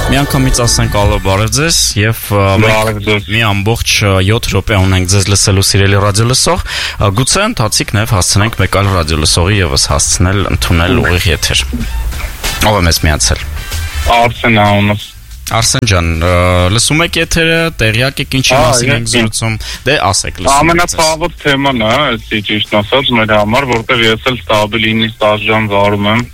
Միանգամից ասենք ալո բարև ձեզ եւ մի ամբողջ 7 րոպե ունենք ձեզ լսելու սիրելի ռադիոլսող գուցե ընթացիկ նաեւ հասցնենք մեկ այլ ռադիոլսողի եւս հասցնել ընդունել ուղիղ եթեր ով է մեզ միացել Արսեն անունով Արսեն ջան լսում եք եթերը տեղյակ եք ինչի մասին ենք զրուցում դե ասեք լսում ամենափաղոց թեման է էսի ճիշտ ասած մեր համար որտեղ ես էլ ստաբիլինի ստաժան վարում եմ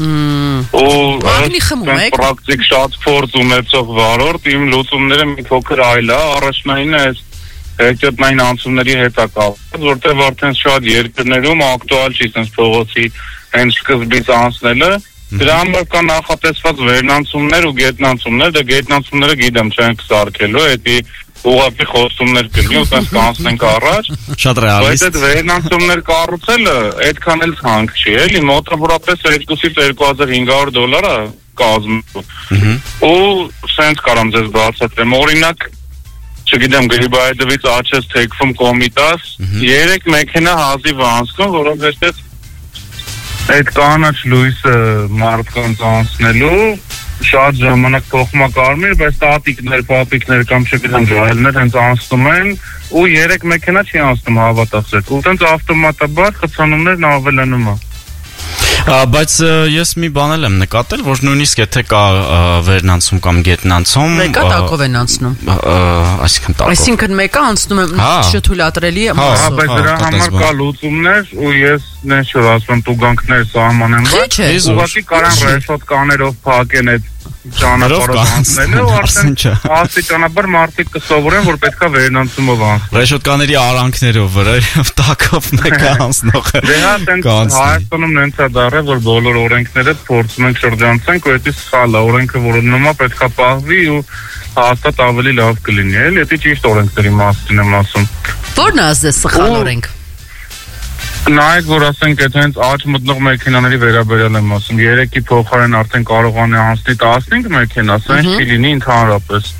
Պրակտիկ շատ փորձ ունեցող վարորդ իմ լուծումները մի փոքր այլ է առաջնայինը այս հետիոտնային անցումների հետ է կապված որտեղ արդեն շատ երկրներում ակտուալ չի sense փողոցի հենց սկզբից անցնելը դրա համար կա նախատեսված վերնանցումներ ու գետնանցումներ դե գետնանցումները գիտեմ չենք սարքելու էդի ուղղակի խոստումներ կլինի ու տես կանցնենք առաջ շատ ռեալիստ բայց այդ վերնանցումներ կառուցելը այդքան էլ թանկ չի էլի մոտավորապես 2-ից $2500 է կազմում ու սենց կարամ ձեզ բացատրեմ օրինակ չգիտեմ Գրիբայդովից աչես թեքվում կոմիտաս 3 մեքենա հազիվ անցնում որովհետև այդ կանաչ լույսը մարդկանց անցնելու շատ ժամանակ փոխում է կարմիր, բայց տատիկներ, պապիկներ կամ չգիտեմ ջահելներ հենց անցնում են ու 3 մեքենա չի անցնում հավատացեք։ Ու տենց ավտոմատաբար խցանումներն ավելանում է։ Բայց ես մի բան եմ նկատել, որ նույնիսկ եթե կա վերնանցում կամ գետնանցում, մեկը տակով են անցնում։ Այսինքն տակով։ Այսինքն մեկը անցնում է շթուլատրելի է մասով։ Բայց դրա համար կա լուծումներ ու ես նենց չոր ասում տուգանքներ սահմանեմ, բայց ուղղակի կարան ռեշոտկաներով փակեն այդ ճանապարհը անցնելը ու արդեն աստիճանաբար մարդիկ կսովորեն որ պետքա վերնանցումով անցնել։ Ռեշոտկաների արանքներով վրայով տակով մեկը անցնող։ Դե հա տենց Հայաստանում նենց է դարել որ բոլոր օրենքները փորձում են շրջանցենք ու դա սխալ է օրենքը որոնումա պետքա պահվի ու հաստատ ավելի լավ կլինի էլի դա ճիշտ օրենքների մասին եմ ասում։ Որն է ասես սխալ օրենք։ Նայեք որ ասենք այդ հենց աճ մտնող մեքենաների վերաբերյալ եմ ասում 3-ի փոխարեն արդեն կարողան է անցնի 15 մեքենա, սենց չի լինի ընդհանրապես։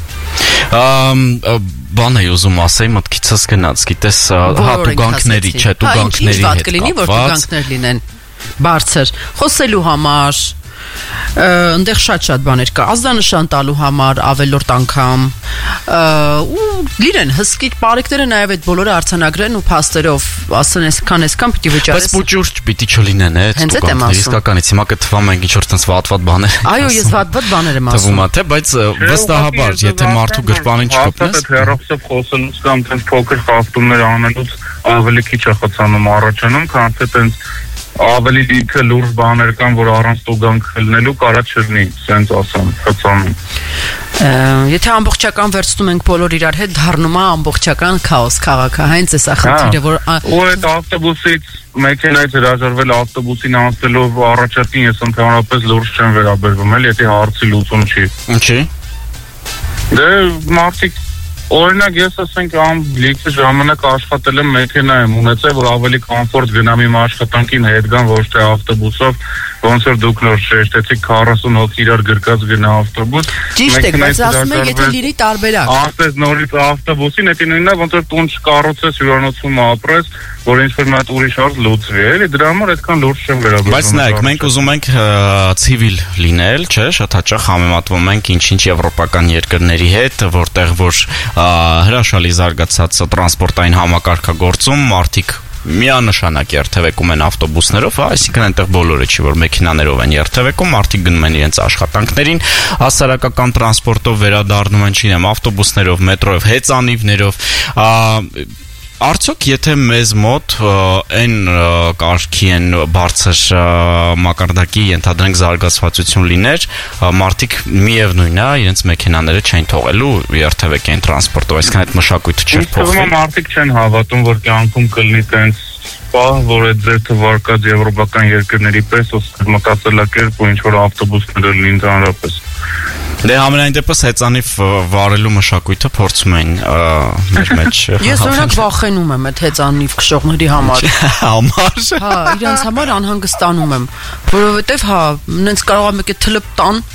Բան է ուզում ասեի մտքիցս գնաց, գիտես, հա տուգանքների, չէ, տուգանքների հետ կապված։ Կլինի որ տուգանքներ լինեն բարձր, խոսելու համար այնտեղ շատ բաներ կա ազդանշան տալու համար ավելորդ անգամ ու լիրեն հսկիչ բարիկները նաև այդ բոլորը արցանագրեն ու փաստերով ասեն այսքան պիտի վճարես բայց փոճուրջ պիտի չլինեն տուգանքները իսկականից հիմա կթվում են ինչ-որ տես վատ բաներ այո ես վատ բաներ եմ ասում թվում է թե բայց վստահաբար եթե մարդու գրպանին չկպնես հերոսով խոսելուց կամ տես փոքր խախտումներ անելուց ավելի քիչ է խցանում առաջանում քան թե տես ավելի լիքը լուրջ բաներ կան, որ առանց տուգանք լնելու կարա չլինի, սենց ասեմ, խցանում։ Եթե ամբողջական վերցնում ենք բոլոր իրար հետ, դառնում է ամբողջական քաոս քաղաքը, հենց էսա խնդիրը, որ ու այդ ավտոբուսից մեքենայից հրաժարվել ավտոբուսին անցնելով առաջատին ես ընդհանրապես լուրջ չեմ վերաբերվում, էլ եթե հարցի լուծում չի։ Ինչի՞։ Դե մարդիկ Օրինակ ես ասենք լիքը ժամանակ աշխատել եմ մեքենա եմ ունեցել որ ավելի կոմֆորտ գնամ իմ աշխատանքին հետ գամ ոչ թե ավտոբուսով ոնց որ դուք նոր շեշտեցիք 40 հոգի իրար գրկած գնա ավտոբուս ճիշտ է բայց ասում եք եթե լինի տարբերակ ասես նորից ավտոբուսին դա նույնն է ոնց որ տուն չկառուցես հյուրանոցում ապրես որ ինչ որ մատ ուրիշ արդ լուծվի էլի դրա համար այդքան լուրջ չեմ վերաբերվում բայց նայեք մենք ուզում ենք ցիվիլ լինել չէ շատ հաճախ համեմատվում ենք ինչ-ինչ եվրոպական երկրների հետ որտեղ որ հրաշալի զարգացած տրանսպորտային համակարգագործում մարդիկ միանշանակ երթևեկում են ավտոբուսներով, այսինքն այնտեղ բոլորը չի որ մեքենաներով են երթևեկում, մարդիկ գնում են իրենց աշխատանքներին, հասարակական տրանսպորտով վերադառնում են, չինեմ, ավտոբուսներով, մետրոյով, հեծանիվներով, Արդյոք եթե մեզ մոտ այն կարգի են բարձր մակարդակի ենթադրենք զարգացվածություն լիներ, մարդիկ միևնույնն է, իրենց մեքենաները չեն թողելու երթևեկային տրանսպորտով, այսինքն այդ մշակույթը չէր փոխվի։ Մարդիկ չեն հավատում, որ կյանքում կլինի տենց պահ, որ այդ ձեր թվարկած եվրոպական երկրների պես մտածելակերպ ու ինչ որ ավտոբուսները լինեն ընդհանրապես։ Դե համենայն դեպս հեծանիվ վարելու մշակույթը փորձում են մեր մեջ։ Ես օրինակ վախենում եմ այդ հեծանիվ քշողների համար։ Համար։ Հա, իրենց համար անհանգստանում եմ, որովհետև հա, նենց կարող է մեկը թլփ տան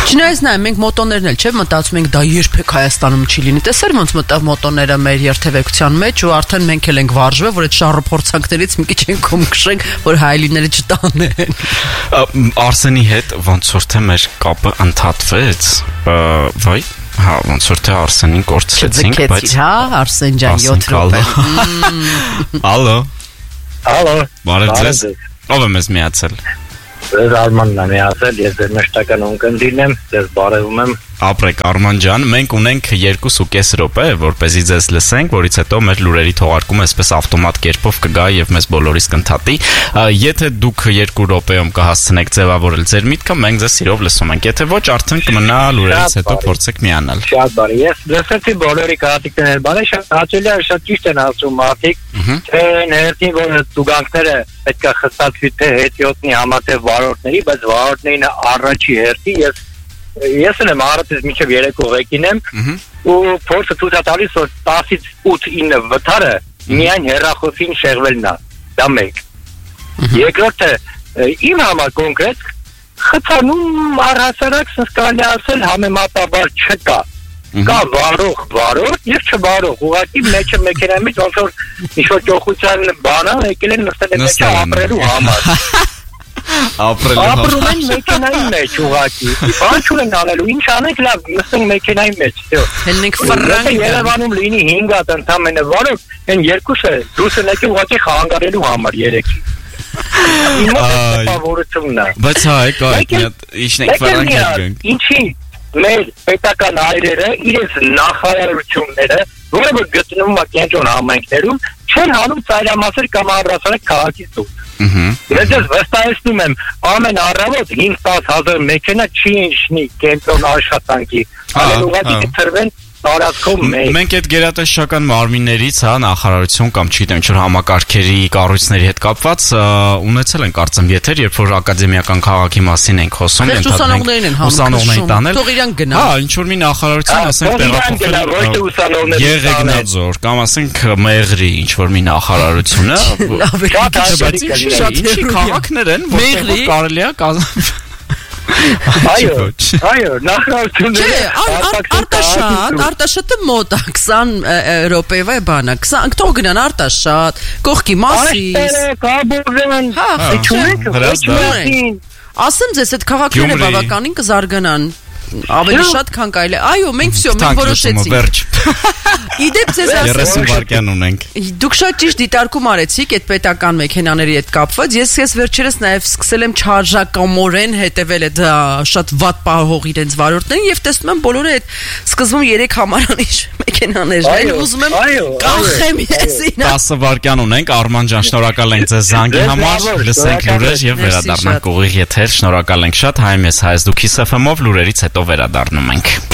Չնայած նա մենք մոտոներն էլ չէ մտածում ենք դա երբեք Հայաստանում չի լինի։ Տեսար ոնց մտավ մոտոները մեր երթևեկության մեջ ու արդեն մենք էլ ենք վարժվել, որ այդ շարժ փորձանքներից մի քիչ ենք կոմքշենք, որ հայլիները չտանեն։ Արսենի հետ ոնց որ թե մեր կապը ընդհատվեց, վայ, հա, ոնց որ թե Արսենին կորցրեցինք, բայց հա, Արսեն ջան 7 րոպե։ Ալո։ Ալո։ Բարև ձեզ։ Ո՞վ է մեզ միացել։ Ձեզ Արմանն է միացել, ես ձեր մշտական ունկնդիրն եմ, ձեզ բարևում եմ։ Ապրեք Արման ջան, մենք ունենք 2.5 րոպե, որպեսզի ձեզ լսենք, որից հետո մեր լուրերի թողարկումը այսպես ավտոմատ կերպով կգա եւ մեզ բոլորիս կընդհատի։ Եթե դուք 2 րոպեում կհասցնեք ձևավորել ձեր միտքը, մենք ձեզ սիրով լսում ենք։ Եթե ոչ, արդեն կմնա լուրերից հետո փորձեք միանալ։ Շատ բարի։ Ես լսեցի բոլորի կարծիքները, բարի, շատ հաճելի է, շատ ճիշտ են ասում մարդիկ, թե ներքին որ տուգանքները պետք է խստացվի թե հետիոտնի համատեղ վարորդների, բայց վարորդներին առաջի հերթի ես եմ առատից մինչև 3 ուղեկին եմ ու փորձը ցույց է տալիս որ 10-ից 8-9 վթարը միայն հեռախոսին շեղվելն է, դա մեկ։ Երկրորդը իմ համար կոնկրետ խթանում առհասարակ կարելի ասել համեմատաբար չկա։ Կա վարող եւ չվարող, ուղղակի մեջը մեքենայի մեջ ոնց որ ինչ-որ ճոխության բան է, եկել են նստել են մեջը ապրելու համար։ Ապրում են մեքենայի մեջ ուղղակի։ Բան չունեն անելու, ինչ անենք լավ, նստենք մեքենայի մեջ, всё։ Հելնենք ֆրանկ։ Երևանում լինի 5 հատ ընդամենը վարող, այն երկուսը դուրս են եկել ուղղակի խանգարելու համար 3-ի։ Բայց հա, եկա այդ իջնենք ֆրանկ գանք։ Ինչի մեր պետական այրերը իրենց նախարարությունները, որը գտնվում է կենտրոն համայնքներում, չեն հանում ծայրամասեր կամ առհասարակ քաղաքից դուրս։ Ես վստահեցնում եմ, ամեն առավոտ 5-10 հազար մեքենա չի իջնի կենտրոն աշխատանքի, այլ ուղղակի կթրվեն տարածքում մեկ։ Մենք այդ գերատեսչական մարմիններից, հա, նախարարություն կամ չգիտեմ, ինչ-որ համակարգերի կառույցների հետ կապված ունեցել են կարծեմ եթեր, երբ որ ակադեմիական քաղաքի մասին ենք խոսում, ուսանողներին տանել։ Թող իրանք գնան։ Հա, ինչ-որ մի նախարարություն, ասենք, տեղափոխել Եղեգնաձոր կամ ասենք Մեղրի ինչ-որ մի նախարարությունը, ինչի քաղաքներ են, որտեղ կարելի է Այո, նախարարությունը Արտաշատը մոտ է 20 րոպեվա բան է, թող գնան Արտաշատ, կողքի Մասիս։ Ասեմ ձեզ, այդ քաղաքները բավականին կզարգանան, ավելի շատ քան կարելի։ Այո, մենք всё, մենք որոշեցինք։ Իդեպ ձեզ ասեմ 30 վայրկյան ունենք։ Դուք շատ ճիշտ դիտարկում արեցիք այդ պետական մեքենաների հետ կապված։ Ես վերջերս նաև սկսել եմ չարժակամորեն հետևել այդ շատ վատ պահող իրենց վարորդներին եւ տեսնում եմ բոլորը այդ սկզբում 3 համարանիշ մեքենաներն են, ուզում եմ կանխեմ ես իրար։ 10 վայրկյան ունենք, Արման ջան, շնորհակալ ենք ձեզ զանգի համար, լսենք լուրեր եւ վերադառնանք ուղիղ եթեր։ Շնորհակալ ենք շատ, հայ մեզ հայց դուք Kiss FM-ով լուրերից հետո վերադառնում ենք։